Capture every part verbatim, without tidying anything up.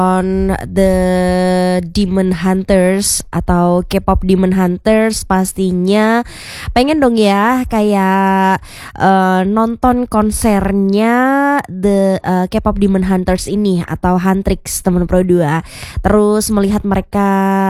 on the Demon Hunters atau K-pop Demon Hunters, pastinya pengen dong ya kayak uh, nonton konsernya the uh, K-pop Demon Hunters ini atau Huntrix teman Pro dua. Terus melihat mereka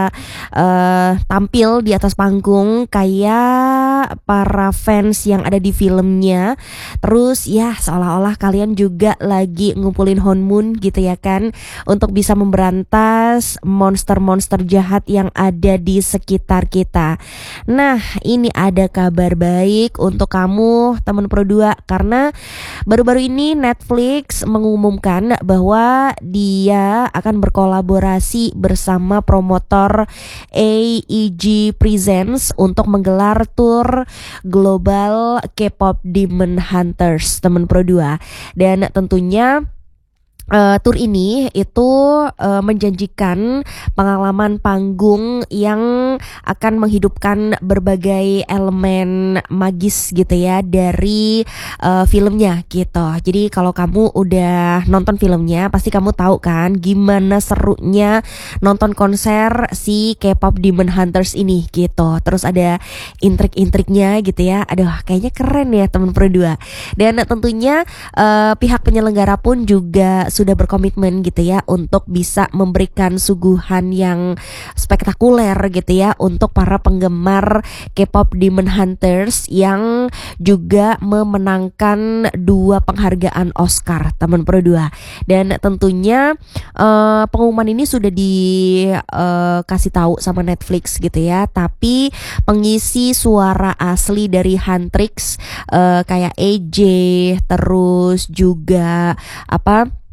uh, tampil di atas panggung kayak para fans yang ada di filmnya. Terus ya seolah-olah kalian juga lagi ngumpulin honmun gitu ya kan, untuk bisa memberantas monster-monster jahat yang ada di sekitar kita. Nah, ini ada kabar baik untuk kamu teman Pro dua, karena baru-baru ini Netflix mengumumkan bahwa dia akan berkolaborasi bersama promotor A E G Presents untuk menggelar tour global K-pop Demon Hunters teman Pro dua. Dan tentunya Uh, tour ini itu uh, menjanjikan pengalaman panggung yang akan menghidupkan berbagai elemen magis gitu ya dari uh, filmnya gitu. Jadi kalau kamu udah nonton filmnya pasti kamu tahu kan gimana serunya nonton konser si K-pop Demon Hunters ini gitu. Terus ada intrik-intriknya gitu ya. Aduh, kayaknya keren ya teman Pro dua. Dan tentunya uh, pihak penyelenggara pun juga sudah berkomitmen gitu ya untuk bisa memberikan suguhan yang spektakuler gitu ya untuk para penggemar K-pop Demon Hunters yang juga memenangkan dua penghargaan Oscar teman Pro dua. Dan tentunya uh, pengumuman ini sudah dikasih uh, tahu sama Netflix gitu ya, tapi pengisi suara asli dari Huntrix uh, kayak A J, terus juga apa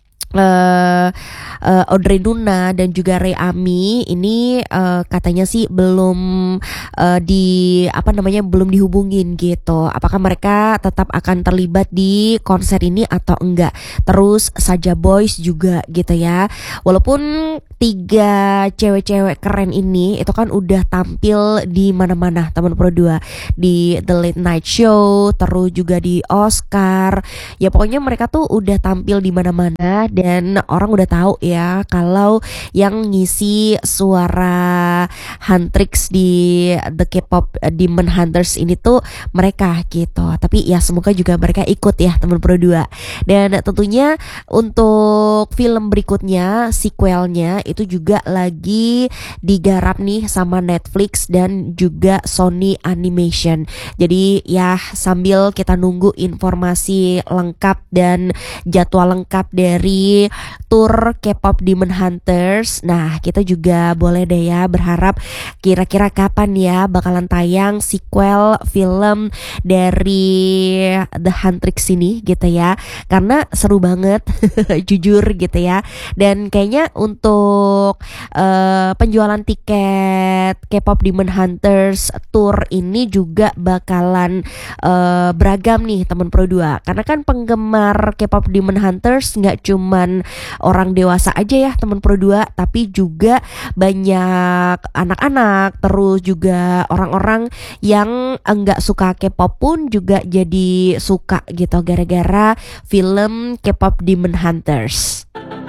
Uh, uh, Audrey Nuna dan juga Rey Ami ini uh, katanya sih belum uh, di apa namanya belum dihubungin gitu. Apakah mereka tetap akan terlibat di konser ini atau enggak? Terus Saja Boys juga gitu ya. Walaupun tiga cewek-cewek keren ini itu kan udah tampil di mana-mana teman Pro dua, di The Late Night Show, terus juga di Oscar. Ya pokoknya mereka tuh udah tampil di mana-mana. Dan orang udah tahu ya kalau yang ngisi suara Huntrix di The K-pop Demon Hunters ini tuh mereka gitu. Tapi ya semoga juga mereka ikut ya teman Pro dua. Dan tentunya untuk film berikutnya, sequelnya itu juga lagi digarap nih sama Netflix dan juga Sony Animation. Jadi ya sambil kita nunggu informasi lengkap dan jadwal lengkap dari tour K-pop Demon Hunters. Nah, kita juga boleh deh ya berharap kira-kira kapan ya bakalan tayang sequel film dari The Huntrix ini gitu ya. Karena seru banget jujur gitu ya. Dan kayaknya untuk uh, penjualan tiket K-pop Demon Hunters tour ini juga bakalan uh, beragam nih teman Pro dua. Karena kan penggemar K-pop Demon Hunters nggak cuma orang dewasa aja ya teman Pro dua, tapi juga banyak anak-anak, terus juga orang-orang yang enggak suka K-pop pun juga jadi suka gitu gara-gara film K-pop Demon Hunters.